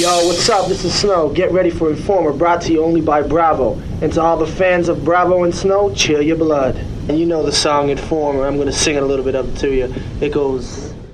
Yo, what's up? This is Snow. Get ready for Informer, brought to you only by Bravo. And to all the fans of Bravo and Snow, chill your blood. And you know the song Informer. I'm going to sing it a little bit up to you. It goes...